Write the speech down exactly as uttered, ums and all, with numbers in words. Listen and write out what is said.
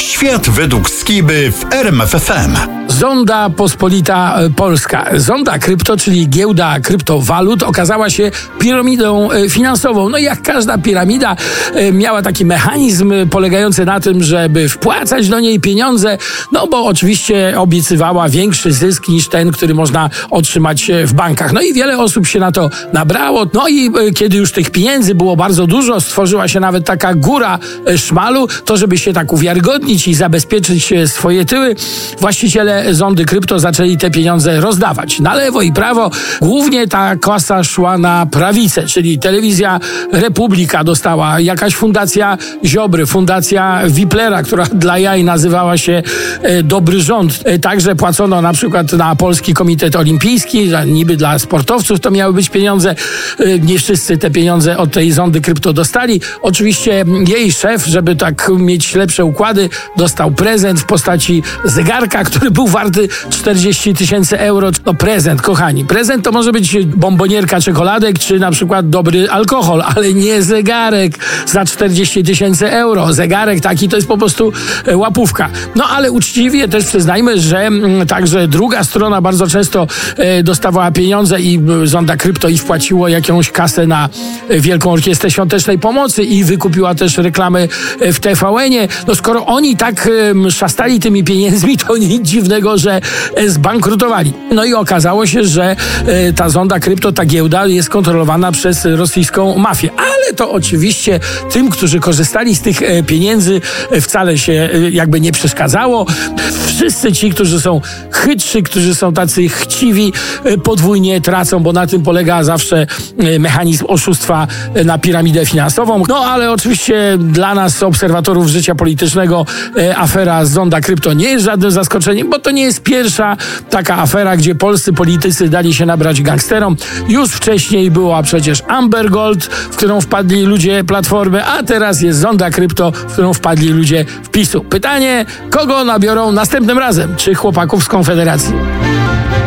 Świat według Skiby w R M F F M. Zonda Pospolita Polska. Zonda Krypto, czyli giełda kryptowalut, okazała się piramidą finansową. No i jak każda piramida miała taki mechanizm polegający na tym, żeby wpłacać do niej pieniądze, no bo oczywiście obiecywała większy zysk niż ten, który można otrzymać w bankach. No i wiele osób się na to nabrało. No i kiedy już tych pieniędzy było bardzo dużo, stworzyła się nawet taka góra szmalu, to żeby się tak uwiarygodnić i zabezpieczyć swoje tyły, właściciele zondy krypto zaczęli te pieniądze rozdawać na lewo i prawo. Głównie ta kasa szła na prawicę, czyli telewizja Republika dostała, jakaś fundacja Ziobry, fundacja Wiplera, która dla jaj nazywała się e, Dobry Rząd. E, także płacono na przykład na Polski Komitet Olimpijski, niby dla sportowców to miały być pieniądze. E, nie wszyscy te pieniądze od tej zondy krypto dostali. Oczywiście jej szef, żeby tak mieć lepsze układy, dostał prezent w postaci zegarka, który był warty czterdzieści tysięcy euro. No prezent, kochani. Prezent to może być bombonierka czekoladek, czy na przykład dobry alkohol, ale nie zegarek za czterdzieści tysięcy euro. Zegarek taki to jest po prostu łapówka. No ale uczciwie też przyznajmy, że m, także druga strona bardzo często e, dostawała pieniądze i zonda krypto i wpłaciło jakąś kasę na Wielką Orkiestrę Świątecznej Pomocy i wykupiła też reklamy w T V N-ie. No skoro oni tak e, szastali tymi pieniędzmi, to nic dziwnego, że zbankrutowali. No i okazało się, że e, ta zonda krypto, ta giełda jest kontrolowana przez rosyjską mafię. Ale to oczywiście tym, którzy korzystali z tych e, pieniędzy, e, wcale się e, jakby nie przeszkadzało. Wszyscy ci, którzy są chytrzy, którzy są tacy chciwi, e, podwójnie tracą, bo na tym polega zawsze e, mechanizm oszustwa e, na piramidę finansową. No ale oczywiście dla nas, obserwatorów życia politycznego, e, afera zonda krypto nie jest żadnym zaskoczeniem, bo to nie jest pierwsza taka afera, gdzie polscy politycy dali się nabrać gangsterom. Już wcześniej była przecież Amber Gold, w którą wpadli ludzie Platformy, a teraz jest zonda krypto, w którą wpadli ludzie w PiS-u. Pytanie, kogo nabiorą następnym razem? Czy chłopaków z Konfederacji?